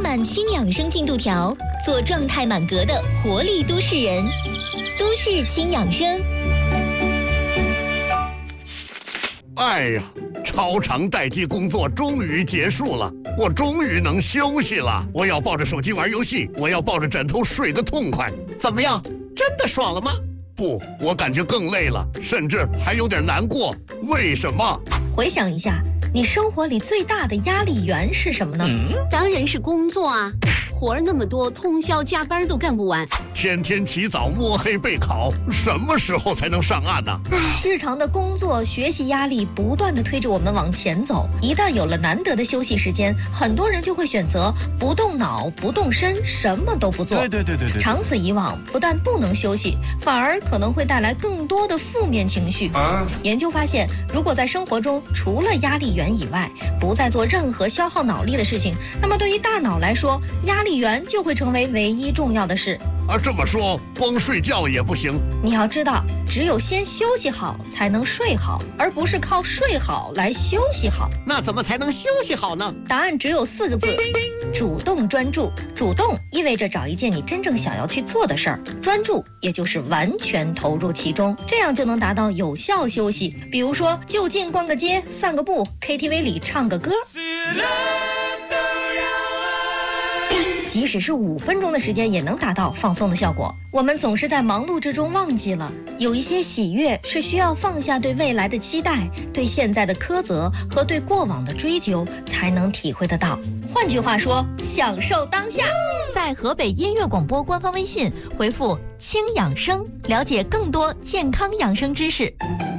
满轻养生进度条，做状态满格的活力都市人。都市轻养生。 哎呀，超长待机工作终于结束了，我终于能休息了。我要抱着手机玩游戏，我要抱着枕头睡个痛快。 怎么样，真的爽了吗？ 不，我感觉更累了，甚至还有点难过。为什么？ 回想一下，你生活里最大的压力源是什么呢？ 当然是工作啊，活儿那么多，通宵加班都干不完。 天天起早摸黑备考，什么时候才能上岸呢？ 日常的工作、学习压力不断地推着我们往前走。一旦有了难得的休息时间，很多人就会选择不动脑、不动身，什么都不做。 对。 长此以往，不但不能休息，反而可能会带来更多的负面情绪。研究发现，如果在生活中除了压力源以外，不再做任何消耗脑力的事情，那么对于大脑来说，压力源就会成为唯一重要的事。 这么说，光睡觉也不行。 你要知道，只有先休息好，才能睡好，而不是靠睡好来休息好。 那怎么才能休息好呢？ 答案只有4个字：主动专注。主动意味着找一件你真正想要去做的事儿，专注也就是完全投入其中，这样就能达到有效休息。比如说，就近逛个街、散个步， KTV 里唱个歌。即使是5分钟的时间也能达到放松的效果。我们总是在忙碌之中忘记了，有一些喜悦是需要放下对未来的期待、对现在的苛责和对过往的追究才能体会得到。换句话说，享受当下。 在河北音乐广播官方微信回复轻养生，了解更多健康养生知识。